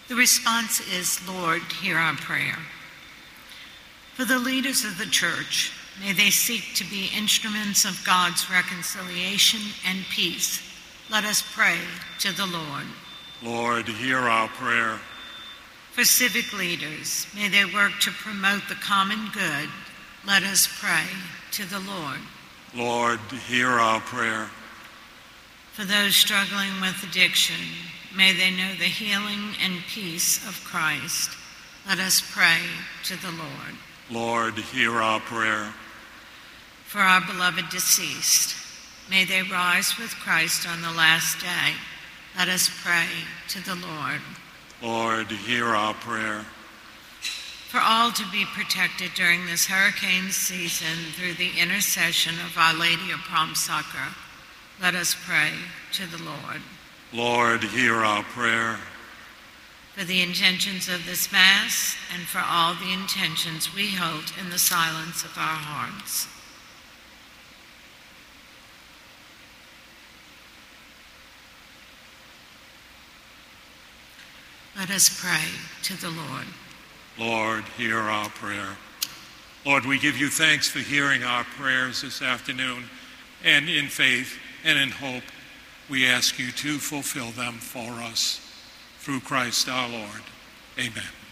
The response is, Lord, hear our prayer. For the leaders of the church, may they seek to be instruments of God's reconciliation and peace. Let us pray to the Lord. Lord, hear our prayer. For civic leaders, may they work to promote the common good. Let us pray to the Lord. Lord, hear our prayer. For those struggling with addiction, may they know the healing and peace of Christ. Let us pray to the Lord. Lord, hear our prayer. For our beloved deceased, may they rise with Christ on the last day. Let us pray to the Lord. Lord, hear our prayer. For all to be protected during this hurricane season through the intercession of Our Lady of Prompt Succor, let us pray to the Lord. Lord, hear our prayer. For the intentions of this Mass and for all the intentions we hold in the silence of our hearts. Let us pray to the Lord. Lord, hear our prayer. Lord, we give you thanks for hearing our prayers this afternoon, and in faith and in hope, we ask you to fulfill them for us. Through Christ our Lord. Amen.